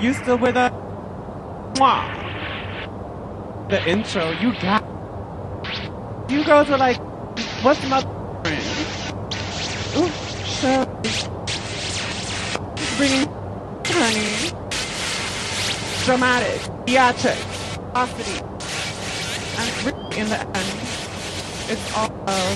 You still with us? Mwah. The intro, you got. You girls are like, what's my friend? Ooh, sure. Bringing honey. Dramatic, theatric, velocity. And in the end, it's all